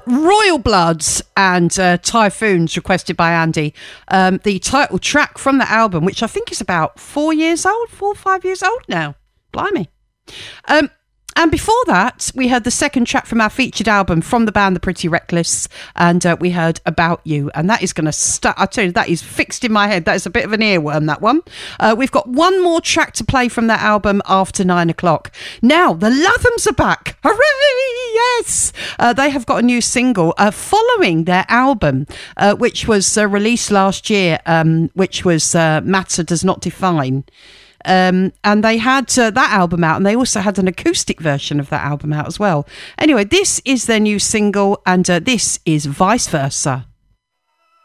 Royal Bloods and Typhoons, requested by Andy. The title track from the album, which I think is about 4 or 5 years old now. Blimey. And before that, we heard the second track from our featured album from the band The Pretty Reckless, and we heard About You. And that is going to I tell you, that is fixed in my head. That is a bit of an earworm, that one. We've got one more track to play from that album after 9 o'clock. Now, the Lathams are back. Hooray! Yes! They have got a new single following their album, which was released last year, which was Matter Does Not Define. And they had that album out, and they also had an acoustic version of that album out as well. Anyway, this is their new single, and this is Vice Versa.